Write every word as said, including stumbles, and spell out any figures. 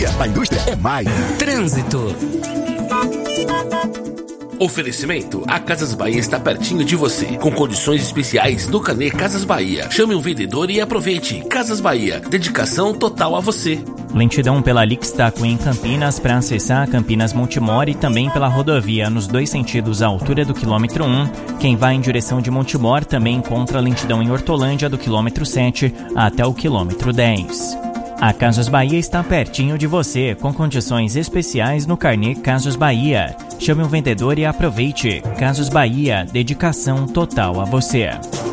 Bahia, a indústria é mais. Trânsito. Oferecimento: a Casas Bahia está pertinho de você, com condições especiais no Carnê Casas Bahia. Chame um vendedor e aproveite. Casas Bahia, dedicação total a você. Lentidão pela Lixtaco em Campinas para acessar Campinas Montemor e também pela rodovia nos dois sentidos à altura do quilômetro um. Quem vai em direção de Montemor também encontra lentidão em Hortolândia do quilômetro sete até o quilômetro dez. A Casas Bahia está pertinho de você, com condições especiais no Carnê Casas Bahia. Chame um vendedor e aproveite. Casas Bahia, dedicação total a você.